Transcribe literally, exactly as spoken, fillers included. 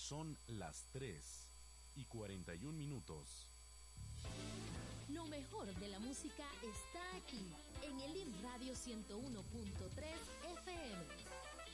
Son las tres y cuarenta y un minutos. Lo mejor de la música está aquí, en el I M Radio ciento uno punto tres F M.